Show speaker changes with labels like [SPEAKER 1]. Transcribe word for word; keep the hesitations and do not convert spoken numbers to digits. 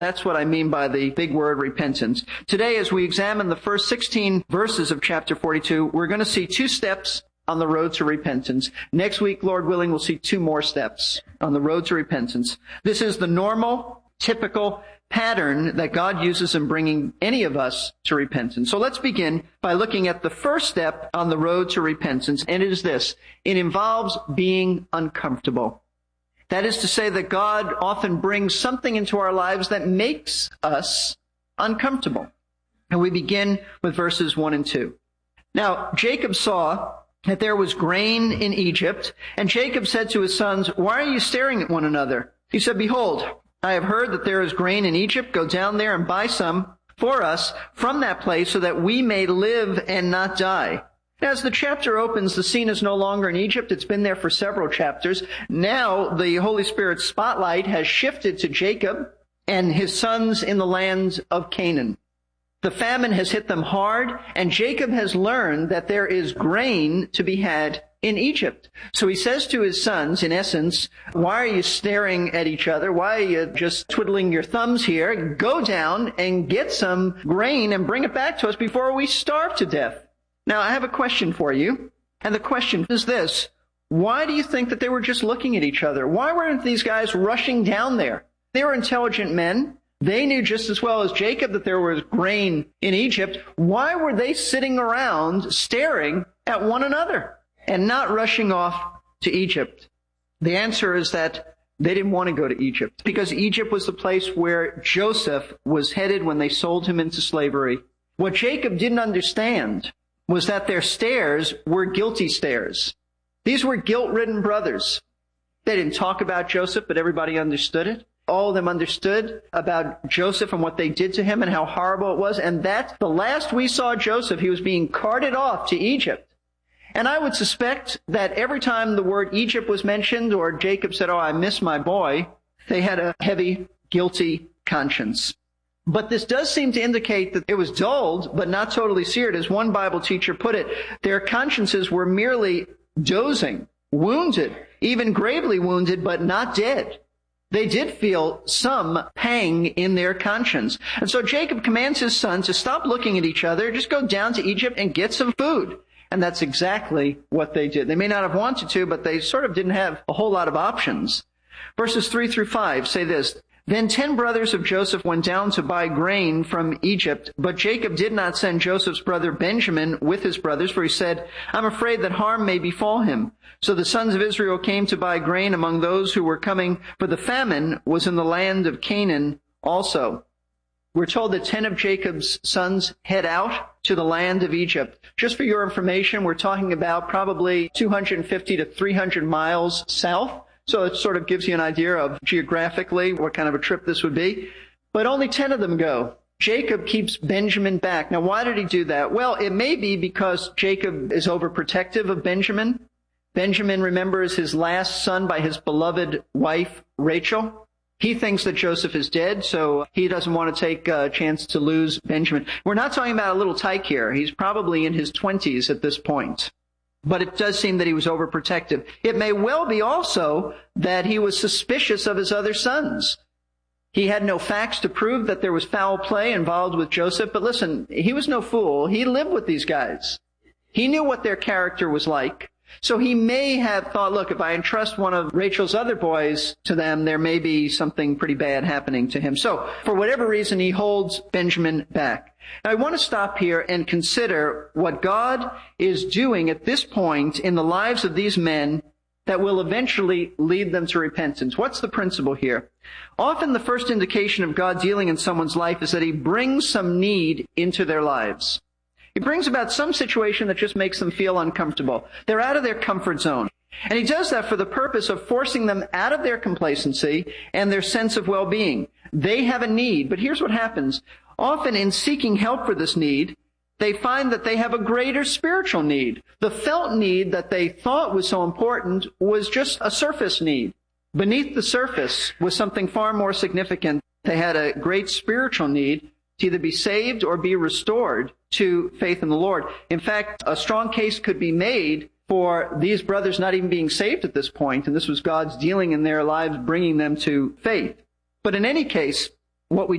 [SPEAKER 1] That's what I mean by the big word repentance. Today, as we examine the first sixteen verses of chapter forty-two, we're going to see two steps on the road to repentance. Next week, Lord willing, we'll see two more steps on the road to repentance. This is the normal, typical pattern that God uses in bringing any of us to repentance. So let's begin by looking at the first step on the road to repentance, and it is this. It involves being uncomfortable. That is to say that God often brings something into our lives that makes us uncomfortable. And we begin with verses one and two. Now, Jacob saw that there was grain in Egypt, and Jacob said to his sons, "Why are you staring at one another?" He said, "Behold, I have heard that there is grain in Egypt. Go down there and buy some for us from that place so that we may live and not die." As the chapter opens, the scene is no longer in Egypt. It's been there for several chapters. Now the Holy Spirit's spotlight has shifted to Jacob and his sons in the land of Canaan. The famine has hit them hard, and Jacob has learned that there is grain to be had in Egypt. So he says to his sons, in essence, "Why are you staring at each other? Why are you just twiddling your thumbs here? Go down and get some grain and bring it back to us before we starve to death." Now, I have a question for you, and the question is this. Why do you think that they were just looking at each other? Why weren't these guys rushing down there? They were intelligent men. They knew just as well as Jacob that there was grain in Egypt. Why were they sitting around staring at one another and not rushing off to Egypt? The answer is that they didn't want to go to Egypt, because Egypt was the place where Joseph was headed when they sold him into slavery. What Jacob didn't understand was that their stares were guilty stares. These were guilt-ridden brothers. They didn't talk about Joseph, but everybody understood it. All of them understood about Joseph and what they did to him and how horrible it was. And that the last we saw Joseph, he was being carted off to Egypt. And I would suspect that every time the word Egypt was mentioned or Jacob said, "Oh, I miss my boy," they had a heavy, guilty conscience. But this does seem to indicate that it was dulled, but not totally seared. As one Bible teacher put it, their consciences were merely dozing, wounded, even gravely wounded, but not dead. They did feel some pang in their conscience. And so Jacob commands his son to stop looking at each other, just go down to Egypt and get some food. And that's exactly what they did. They may not have wanted to, but they sort of didn't have a whole lot of options. Verses three through five say this. Then ten brothers of Joseph went down to buy grain from Egypt, but Jacob did not send Joseph's brother Benjamin with his brothers, for he said, "I'm afraid that harm may befall him." So the sons of Israel came to buy grain among those who were coming, for the famine was in the land of Canaan also. We're told that ten of Jacob's sons head out to the land of Egypt. Just for your information, we're talking about probably two hundred fifty to three hundred miles south. So it sort of gives you an idea of geographically what kind of a trip this would be. But only ten of them go. Jacob keeps Benjamin back. Now, why did he do that? Well, it may be because Jacob is overprotective of Benjamin. Benjamin, remember, is his last son by his beloved wife, Rachel. He thinks that Joseph is dead, so he doesn't want to take a chance to lose Benjamin. We're not talking about a little tyke here. He's probably in his twenties at this point. But it does seem that he was overprotective. It may well be also that he was suspicious of his other sons. He had no facts to prove that there was foul play involved with Joseph. But listen, he was no fool. He lived with these guys. He knew what their character was like. So he may have thought, look, if I entrust one of Rachel's other boys to them, there may be something pretty bad happening to him. So for whatever reason, he holds Benjamin back. Now, I want to stop here and consider what God is doing at this point in the lives of these men that will eventually lead them to repentance. What's the principle here? Often the first indication of God dealing in someone's life is that he brings some need into their lives. He brings about some situation that just makes them feel uncomfortable. They're out of their comfort zone. And he does that for the purpose of forcing them out of their complacency and their sense of well-being. They have a need, but here's what happens. Often in seeking help for this need, they find that they have a greater spiritual need. The felt need that they thought was so important was just a surface need. Beneath the surface was something far more significant. They had a great spiritual need to either be saved or be restored to faith in the Lord. In fact, a strong case could be made for these brothers not even being saved at this point, and this was God's dealing in their lives, bringing them to faith. But in any case, what we